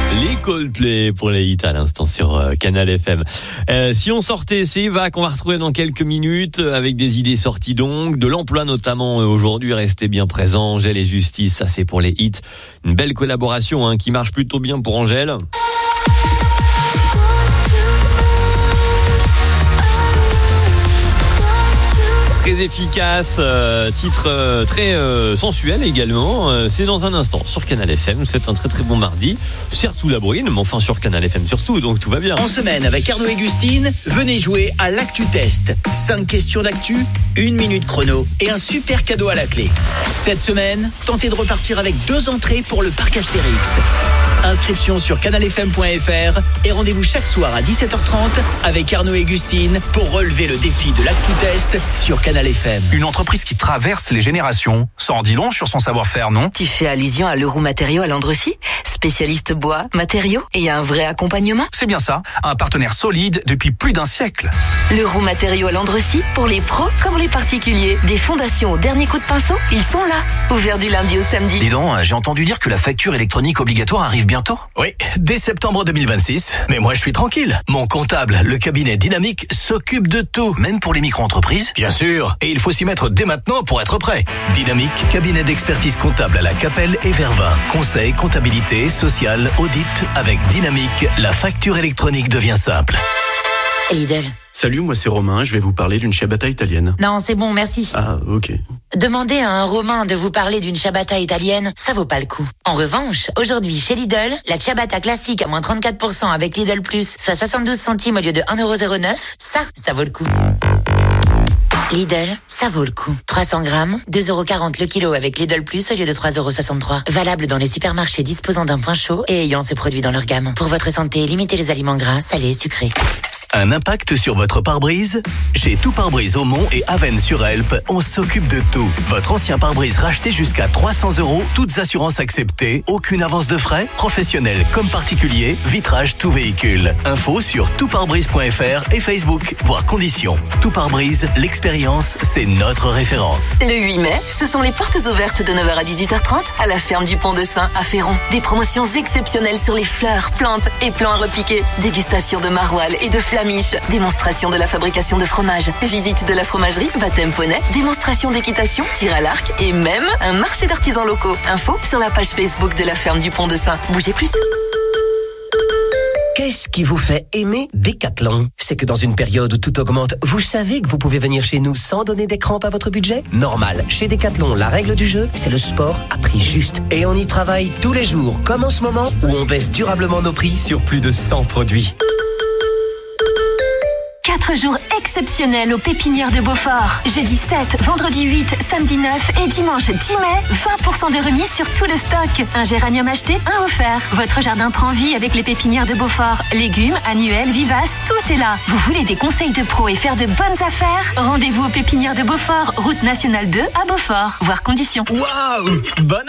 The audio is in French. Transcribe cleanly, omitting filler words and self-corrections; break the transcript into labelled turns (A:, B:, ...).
A: Les Coldplay pour les hits à l'instant sur Canal FM. Si on sortait, c'est Eva qu'on va retrouver dans quelques minutes avec des idées sorties donc, de l'emploi notamment aujourd'hui. Restez bien présents. Angèle et Justice, ça c'est pour les hits. Une belle collaboration qui marche plutôt bien pour Angèle. Très efficace, titre très sensuel également. C'est dans un instant sur Canal FM. C'est un très très bon mardi. Certes sous la bruine, mais enfin sur Canal FM surtout, donc tout va bien.
B: En semaine avec Arnaud et Gustine, venez jouer à l'Actu Test. 5 questions d'actu, 1 minute chrono et un super cadeau à la clé. Cette semaine, tentez de repartir avec 2 entrées pour le parc Astérix. Inscription sur canalfm.fr et rendez-vous chaque soir à 17h30 avec Arnaud et Gustine pour relever le défi de l'Actu Test sur Canal FM.
C: Une entreprise qui traverse les générations. Ça en dit long sur son savoir-faire, non ?
D: Tu fais allusion à Leroux Matériaux à Landrecy ? Spécialiste bois, matériaux et un vrai accompagnement ?
C: C'est bien ça, un partenaire solide depuis plus d'un siècle.
D: Leroux Matériaux à Landrecy, pour les pros comme les particuliers. Des fondations au dernier coup de pinceau, ils sont là. Ouvert du lundi au samedi.
E: Dis donc, j'ai entendu dire que la facture électronique obligatoire arrive bientôt ?
F: Oui, dès septembre 2026. Mais moi, je suis tranquille. Mon comptable, le cabinet Dynamique, s'occupe de tout.
E: Même pour les micro-entreprises ?
F: Bien sûr. Et il faut s'y mettre dès maintenant pour être prêt. Dynamique, cabinet d'expertise comptable à la Capelle et Vervins. Conseil, comptabilité, social, audit. Avec Dynamique, la facture électronique devient simple.
G: Lidl.
H: Salut, moi c'est Romain, je vais vous parler d'une ciabatta italienne.
G: Non, c'est bon, merci.
H: Ah, ok.
G: Demander à un Romain de vous parler d'une ciabatta italienne, ça vaut pas le coup. En revanche, aujourd'hui chez Lidl, la ciabatta classique à moins 34% avec Lidl Plus, soit 72 centimes au lieu de 1,09€, ça vaut le coup. Lidl, ça vaut le coup. 300 grammes, 2,40€ le kilo avec Lidl Plus au lieu de 3,63€. Valable dans les supermarchés disposant d'un point chaud et ayant ce produit dans leur gamme. Pour votre santé, limitez les aliments gras, salés et sucrés.
F: Un impact sur votre pare-brise ? Chez Tout Pare-brise Aumont et Avesnes-sur-Helpe, on s'occupe de tout. Votre ancien pare-brise racheté jusqu'à 300€, toutes assurances acceptées, aucune avance de frais, professionnel comme particulier, vitrage tout véhicule. Info sur toutparebrise.fr et Facebook, voire conditions. Tout Pare-brise, l'expérience, c'est notre référence.
D: Le 8 mai, ce sont les portes ouvertes de 9h à 18h30 à la ferme du Pont de Saint à Féron. Des promotions exceptionnelles sur les fleurs, plantes et plants à repiquer. Dégustation de maroilles et de flamiche. Démonstration de la fabrication de fromage. Visite de la fromagerie, baptême poney, démonstration d'équitation, tir à l'arc et même un marché d'artisans locaux. Info sur la page Facebook de la ferme du Pont de Saint. Bougez plus.
I: Qu'est-ce qui vous fait aimer Decathlon ? C'est que dans une période où tout augmente, vous savez que vous pouvez venir chez nous sans donner des crampes à votre budget ? Normal. Chez Decathlon, la règle du jeu, c'est le sport à prix juste. Et on y travaille tous les jours, comme en ce moment, où on baisse durablement nos prix sur plus de 100 produits.
J: 4 jours exceptionnels aux pépinières de Beaufort. Jeudi 7, vendredi 8, samedi 9 et dimanche 10 mai, 20% de remise sur tout le stock. Un géranium acheté, un offert. Votre jardin prend vie avec les pépinières de Beaufort. Légumes, annuels, vivaces, tout est là. Vous voulez des conseils de pros et faire de bonnes affaires ? Rendez-vous aux pépinières de Beaufort, route nationale 2 à Beaufort. Voir conditions.
B: Waouh ! Bonne